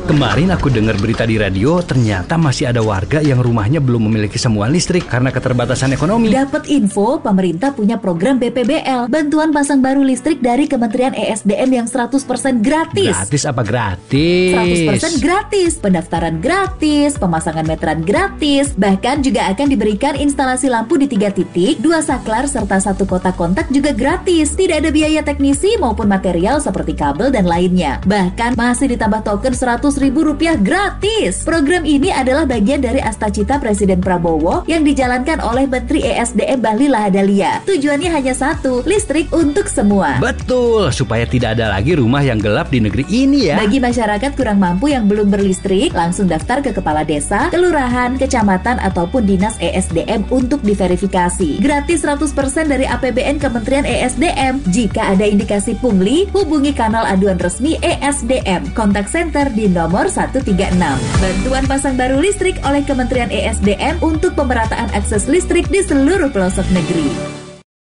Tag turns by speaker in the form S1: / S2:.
S1: Kemarin aku dengar berita di radio, ternyata masih ada warga yang rumahnya belum memiliki semua listrik karena keterbatasan ekonomi.
S2: Dapat info, pemerintah punya program BPBL, bantuan pasang baru listrik dari Kementerian ESDM yang 100% gratis.
S1: Gratis apa gratis?
S2: 100% gratis, pendaftaran gratis, pemasangan meteran gratis, bahkan juga akan diberikan instalasi lampu di 3 titik, 2 saklar serta 1 kotak kontak juga gratis. Tidak ada biaya teknisi maupun material seperti kabel dan lainnya. Bahkan masih ditambah token Rp100.000 gratis. Program ini adalah bagian dari Astacita Presiden Prabowo yang dijalankan oleh Menteri ESDM Bahlil Lahadalia. Tujuannya hanya satu, listrik untuk semua.
S1: Betul, supaya tidak ada lagi rumah yang gelap di negeri ini ya.
S2: Bagi masyarakat kurang mampu yang belum berlistrik, langsung daftar ke kepala desa, kelurahan, kecamatan, ataupun dinas ESDM untuk diverifikasi. Gratis 100% dari APBN Kementerian ESDM. Jika ada indikasi pungli, hubungi kanal aduan resmi ESDM. Kontak center di nomor 136. Bantuan pasang baru listrik oleh Kementerian ESDM untuk pemerataan akses listrik di seluruh pelosok negeri.